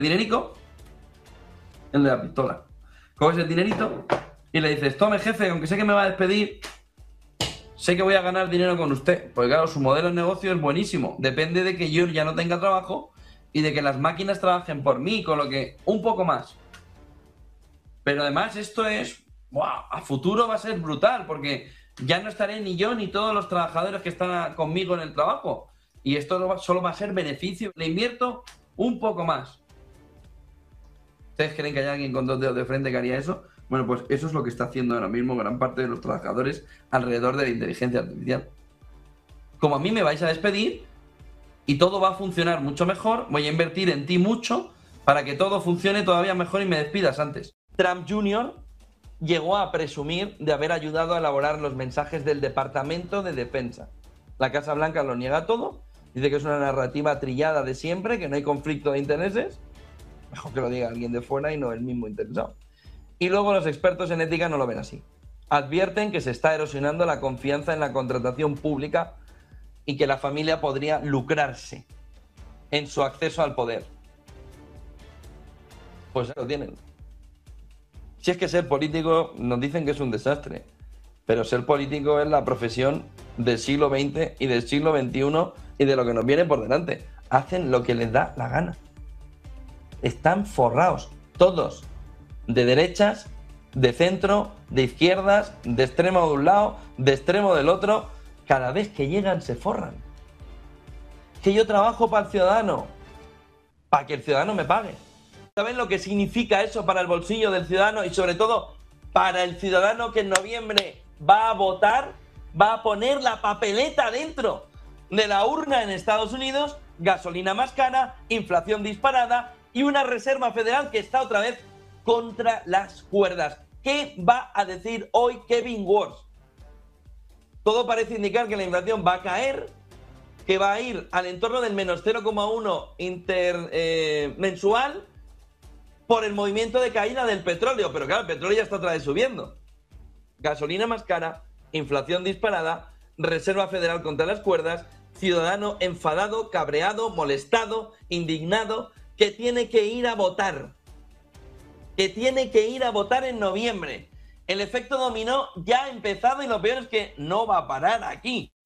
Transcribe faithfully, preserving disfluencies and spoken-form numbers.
dinerico, el de la pistola. Coges el dinerito y le dices, tome jefe, aunque sé que me va a despedir, sé que voy a ganar dinero con usted. Porque claro, su modelo de negocio es buenísimo. Depende de que yo ya no tenga trabajo y de que las máquinas trabajen por mí, con lo que un poco más. Pero además esto es, wow, a futuro va a ser brutal, porque ya no estaré ni yo ni todos los trabajadores que están conmigo en el trabajo. Y esto solo va a ser beneficio. Le invierto un poco más. ¿Ustedes creen que hay alguien con dos dedos de frente que haría eso? Bueno, pues eso es lo que está haciendo ahora mismo gran parte de los trabajadores alrededor de la inteligencia artificial. Como a mí me vais a despedir y todo va a funcionar mucho mejor, voy a invertir en ti mucho para que todo funcione todavía mejor y me despidas antes. Trump junior llegó a presumir de haber ayudado a elaborar los mensajes del Departamento de Defensa. La Casa Blanca lo niega todo, dice que es una narrativa trillada de siempre, que no hay conflicto de intereses. Mejor que lo diga alguien de fuera y no el mismo interesado. Y luego los expertos en ética no lo ven así. Advierten que se está erosionando la confianza en la contratación pública y que la familia podría lucrarse en su acceso al poder. Pues ya lo tienen. Si es que ser político nos dicen que es un desastre, pero ser político es la profesión del siglo veinte y del siglo veintiuno y de lo que nos viene por delante. Hacen lo que les da la gana. Están forrados, todos, de derechas, de centro, de izquierdas, de extremo de un lado, de extremo del otro. Cada vez que llegan se forran. Que yo trabajo para el ciudadano, para que el ciudadano me pague. ¿Saben lo que significa eso para el bolsillo del ciudadano y sobre todo para el ciudadano que en noviembre va a votar, va a poner la papeleta dentro de la urna en Estados Unidos? Gasolina más cara, inflación disparada y una Reserva Federal que está otra vez contra las cuerdas. ¿Qué va a decir hoy Kevin Warsh? Todo parece indicar que la inflación va a caer, que va a ir al entorno del menos cero coma uno inter, eh, mensual por el movimiento de caída del petróleo. Pero claro, el petróleo ya está otra vez subiendo. Gasolina más cara, inflación disparada, Reserva Federal contra las cuerdas, ciudadano enfadado, cabreado, molestado, indignado, que tiene que ir a votar. Que tiene que ir a votar en noviembre. El efecto dominó ya ha empezado y lo peor es que no va a parar aquí.